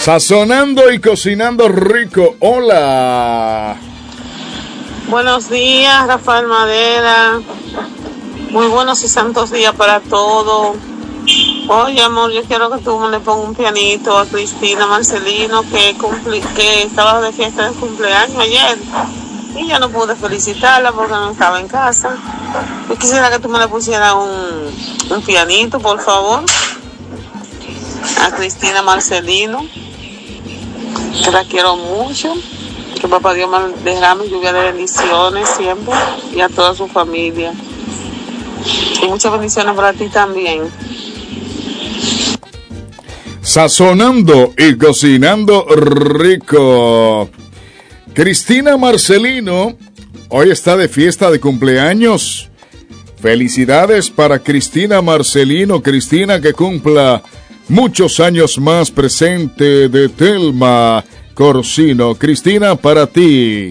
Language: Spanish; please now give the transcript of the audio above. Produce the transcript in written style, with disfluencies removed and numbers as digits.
Sazonando y cocinando rico. Hola. Buenos días, Rafael Madera. Muy buenos y santos días para todos. Oye, amor, yo quiero que tú le pongas un pianito a Cristina Marcelino, que estaba de fiesta de cumpleaños ayer. Y yo no pude felicitarla porque no estaba en casa. Yo quisiera que tú me le pusieras un pianito, por favor, a Cristina Marcelino, que la quiero mucho. Que papá Dios me derrame lluvia de bendiciones siempre y a toda su familia. Y muchas bendiciones para ti también. Sazonando y cocinando rico. Cristina Marcelino hoy está de fiesta de cumpleaños. Felicidades para Cristina Marcelino. Cristina, que cumpla muchos años más, presente de Telma Corsino. Cristina, para ti.